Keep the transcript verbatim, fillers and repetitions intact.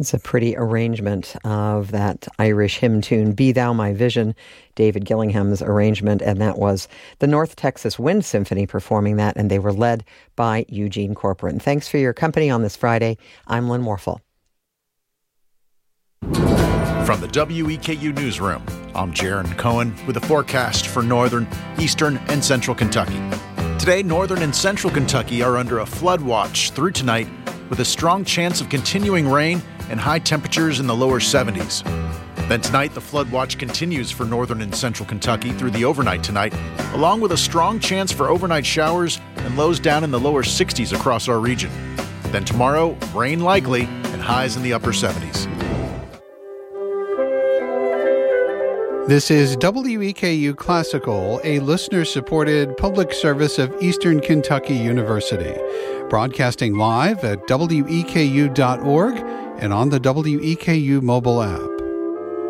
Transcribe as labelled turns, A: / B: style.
A: It's a pretty arrangement of that Irish hymn tune, Be Thou My Vision, David Gillingham's arrangement, and that was the North Texas Wind Symphony performing that, and they were led by Eugene Corcoran. Thanks for your company on this Friday. I'm Lynn Morphel.
B: From the W E K U Newsroom, I'm Jaron Cohen with a forecast for northern, eastern, and central Kentucky. Today, northern and central Kentucky are under a flood watch through tonight with a strong chance of continuing rain and high temperatures in the lower seventies. Then tonight, the flood watch continues for northern and central Kentucky through the overnight tonight, along with a strong chance for overnight showers and lows down in the lower sixties across our region. Then tomorrow, rain likely and highs in the upper seventies.
C: This is W E K U Classical, a listener-supported public service of Eastern Kentucky University, broadcasting live at W E K U dot org and on the W E K U mobile app.